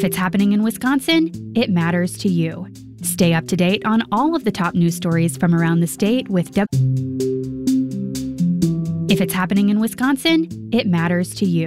If it's happening in Wisconsin, it matters to you. Stay up to date on all of the top news stories from around the state with If it's happening in Wisconsin, it matters to you.